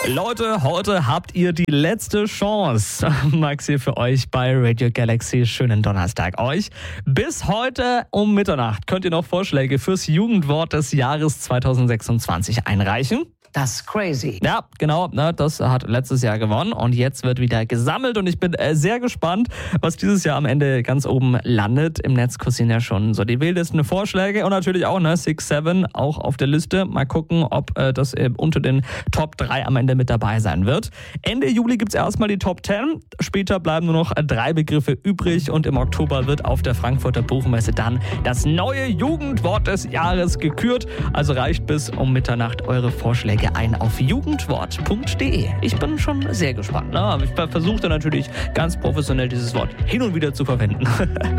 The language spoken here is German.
Leute, heute habt ihr die letzte Chance. Max hier für euch bei Radio Galaxy. Schönen Donnerstag euch. Bis heute um Mitternacht könnt ihr noch Vorschläge fürs Jugendwort des Jahres 2026 einreichen. Das ist crazy. Ja, genau, das hat letztes Jahr gewonnen und jetzt wird wieder gesammelt und ich bin sehr gespannt, was dieses Jahr am Ende ganz oben landet. Im Netz kursieren ja schon so die wildesten Vorschläge und natürlich auch 6, 7 auch auf der Liste. Mal gucken, ob das unter den Top 3 am Ende mit dabei sein wird. Ende Juli gibt es erstmal die Top 10. Später bleiben nur noch 3 Begriffe übrig und im Oktober wird auf der Frankfurter Buchmesse dann das neue Jugendwort des Jahres gekürt. Also reicht bis um Mitternacht eure Vorschläge ein auf jugendwort.de. Ich bin schon sehr gespannt. Ich versuche natürlich ganz professionell dieses Wort hin und wieder zu verwenden.